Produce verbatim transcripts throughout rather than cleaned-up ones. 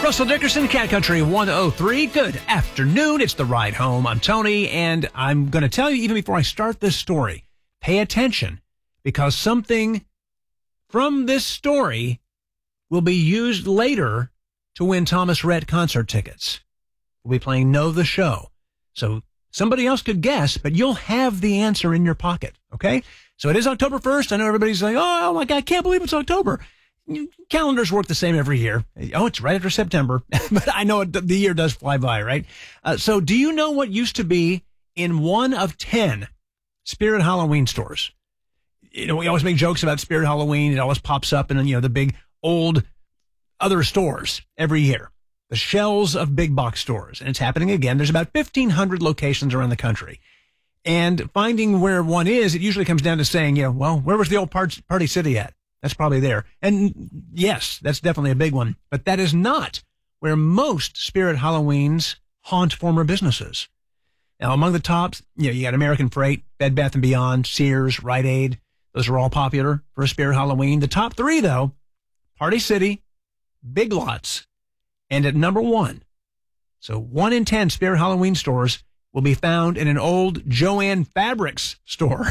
Russell Dickerson, Cat Country one oh three. Good afternoon. It's The Ride Home. I'm Tony, and I'm going to tell you, even before I start this story, pay attention, because something from this story will be used later to win Thomas Rhett concert tickets. We'll be playing Know the Show. So somebody else could guess, but you'll have the answer in your pocket, okay? So it is October first. I know everybody's like, oh, my God, I can't believe it's October. Calendars work the same every year. Oh, it's right after September, but I know it, the year does fly by, right? Uh, so do you know what used to be in one of ten Spirit Halloween stores? You know, we always make jokes about Spirit Halloween. It always pops up in, you know, the big old other stores every year, the shelves of big box stores. And it's happening again. There's about fifteen hundred locations around the country. And finding where one is, it usually comes down to saying, you know, well, where was the old Party City at? That's probably there. And yes, that's definitely a big one. But that is not where most Spirit Halloweens haunt former businesses. Now, among the tops, you know, you got American Freight, Bed Bath and Beyond, Sears, Rite Aid. Those are all popular for a Spirit Halloween. The top three, though, Party City, Big Lots, and at number one. So one in ten Spirit Halloween stores will be found in an old Jo-Ann Fabrics store.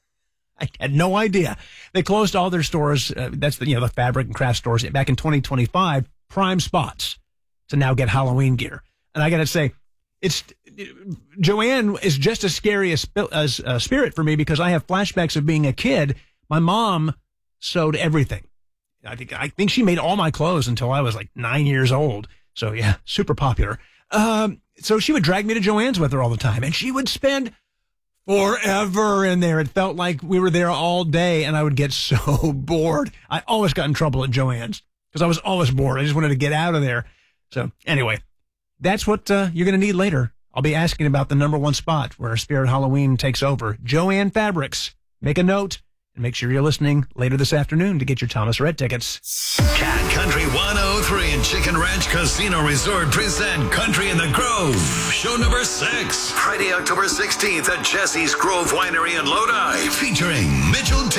I had no idea. They closed all their stores. Uh, that's the, you know, the fabric and craft stores back in twenty twenty-five, prime spots to now get Halloween gear. And I got to say, it's Jo-Ann is just as scary as, as uh, Spirit for me, because I have flashbacks of being a kid. My mom sewed everything. I think, I think she made all my clothes until I was like nine years old. So yeah, super popular. Um, so she would drag me to Jo-Ann's with her all the time, and she would spend forever in there. It felt like we were there all day, and I would get so bored. I always got in trouble at Jo-Ann's because I was always bored. I just wanted to get out of there. So anyway, that's what uh, you're going to need later. I'll be asking about the number one spot where Spirit Halloween takes over. Jo-Ann Fabrics. Make a note and make sure you're listening later this afternoon to get your Thomas Rhett tickets. Cat Country one oh three and Chicken Ranch Casino Resort present Country in the Grove. Show number six. Friday, October sixteenth at Jesse's Grove Winery in Lodi. Featuring Mitchell